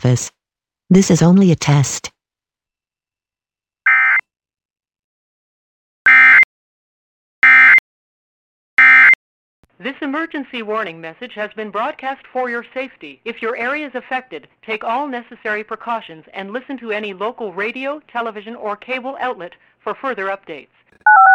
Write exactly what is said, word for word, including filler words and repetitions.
office. This is only a test. This emergency warning message has been broadcast for your safety. If your area is affected, take all necessary precautions and listen to any local radio, television, or cable outlet for further updates.